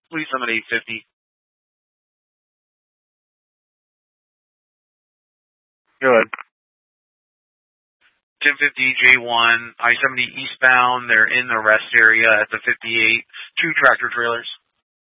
Please summon 850. Go ahead. 1050 J1, I-70 eastbound. They're in the rest area at the 58. 2 tractor trailers.